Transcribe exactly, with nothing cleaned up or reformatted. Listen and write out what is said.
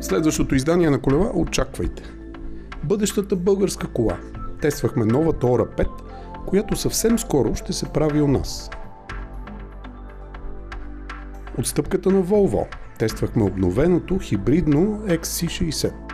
Следващото издание на колела очаквайте. Бъдещата българска кола. Тествахме новата Ора пет, която съвсем скоро ще се прави у нас. Отстъпката на Volvo. Тествахме обновеното хибридно Икс Си шейсет.